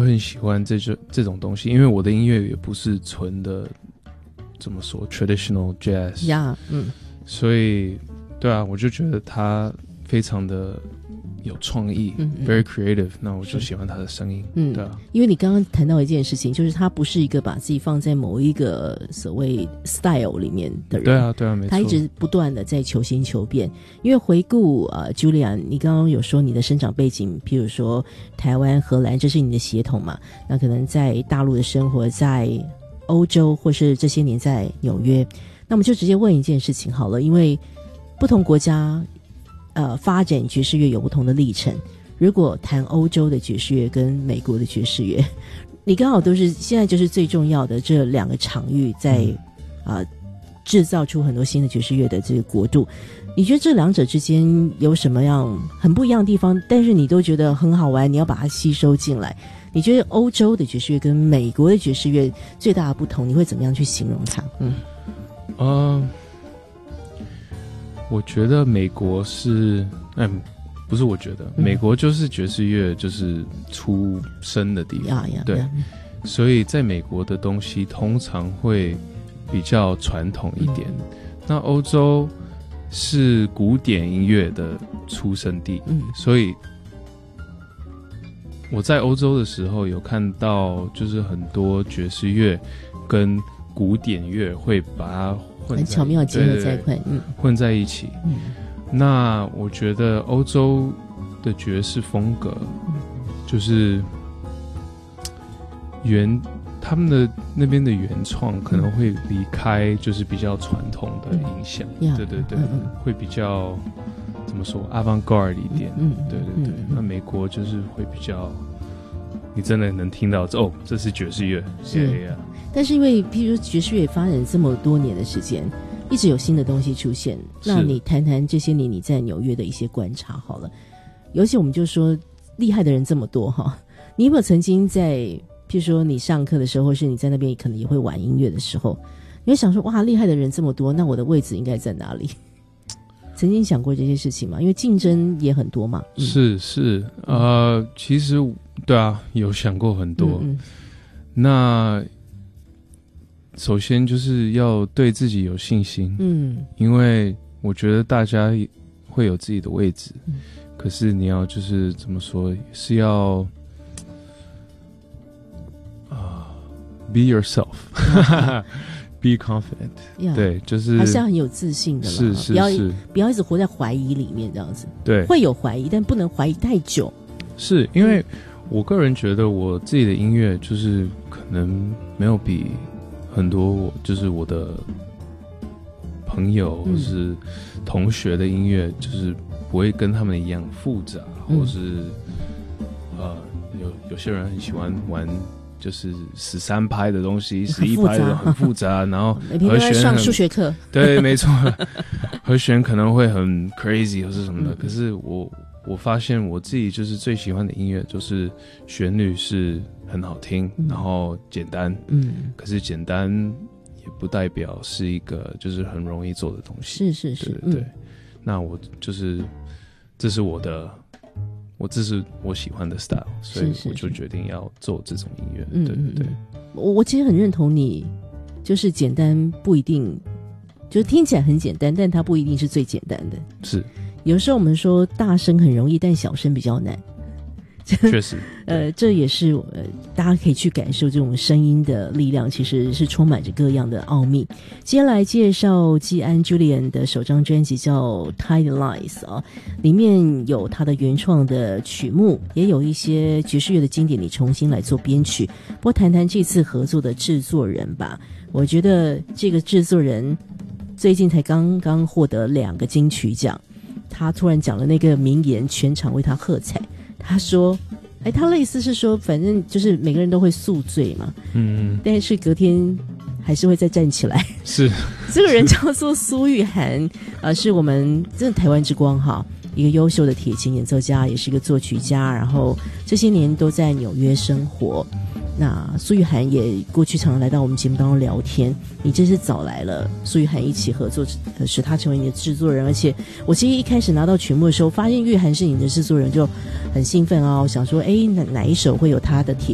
很喜欢这种东西，因为我的音乐也不是纯的怎么说 traditional jazz， 所以对啊，我就觉得他非常的有创意，very creative， 那我就喜欢他的声音，对啊。 因为你刚刚谈到一件事情，就是他不是一个把自己放在某一个所谓 style 里面的人， 对啊，没错， 他一直不断的在求新求变。因为回顾Julian， 你刚刚有说你的生长背景，譬如说台湾、荷兰，这是你的血统嘛？那可能在大陆的生活，在欧洲，或是这些年在纽约。那我们就直接问一件事情好了，因为不同国家发展爵士乐有不同的历程。如果谈欧洲的爵士乐跟美国的爵士乐，你刚好都是现在就是最重要的这两个场域在制造出很多新的爵士乐的这个国度。你觉得这两者之间有什么样很不一样的地方，但是你都觉得很好玩，你要把它吸收进来？你觉得欧洲的爵士乐跟美国的爵士乐最大的不同，你会怎么样去形容它？ 我觉得美国是，不是我觉得，美国就是爵士乐就是出生的地方，对，所以在美国的东西通常会比较传统一点。那欧洲是古典音乐的出生地，所以我在欧洲的时候有看到，就是很多爵士乐跟古典乐会把它很巧妙结合在一块， 混在一起。那我觉得欧洲的爵士风格，就是他们的那边的原创可能会离开就是比较传统的影响，对，会比较怎么说 avant-garde 一点，对。那美国就是会比较，你真的能听到这是爵士乐，是。 但是因为譬如爵士乐发展这么多年的时间，一直有新的东西出现，那你谈谈这些年你在纽约的一些观察好了。尤其我们就说厉害的人这么多哈，你有没有曾经在譬如说你上课的时候，或是你在那边可能也会玩音乐的时候，你会想说哇，厉害的人这么多，那我的位置应该在哪里？曾经想过这些事情吗？因为竞争也很多嘛。 是，其实对啊，有想过很多。那首先就是要对自己有信心，因为我觉得大家会有自己的位置，可是你要就是怎么说，是要be yourself， be confident， 对，就是还是要很有自信的啦， 是， 不要一直活在怀疑里面这样子， 对， 会有怀疑，但不能怀疑太久。 是因为我个人觉得我自己的音乐就是可能没有比很多就是我的朋友或是同学的音乐就是不会跟他们一样复杂，或是有些人很喜欢玩就是13拍的东西，11拍的很复杂，然后和弦上数学课， 对，没错，和弦可能会很 crazy 或是什么的。可是我发现我自己就是最喜欢的音乐就是旋律是很好听，然后简单，可是简单也不代表是一个就是很容易做的东西， 是， 对。那我就是这是我喜欢的 style， 所以我就决定要做这种音乐，对。 我其实很认同你，就是简单不一定，就是听起来很简单，但它不一定是最简单的， 是。 有时候我们说大声很容易，但小声比较难。 确实， 这也是大家可以去感受这种声音的力量，其实是充满着各样的奥秘。接下来介绍季安 Julian 的首张专辑叫 Tide Lies 啊，里面有他的原创的曲目，也有一些爵士乐的经典你重新来做编曲。不过谈谈这次合作的制作人吧，我觉得这个制作人最近才刚刚获得2个金曲奖，他突然讲了那个名言，全场为他喝彩。他说他类似是说反正就是每个人都会宿醉嘛，但是隔天还是会再站起来。 是， 这个人叫做苏玉涵，是我们真的台湾之光哈，一个优秀的铁琴演奏家，也是一个作曲家，然后这些年都在纽约生活。那苏玉涵也过去常常来到我们节目当中聊天，你这次找来了苏玉涵一起合作，使他成为你的制作人。而且我其实一开始拿到曲目的时候，发现玉涵是你的制作人，就很兴奋啊，我想说哪一首会有他的铁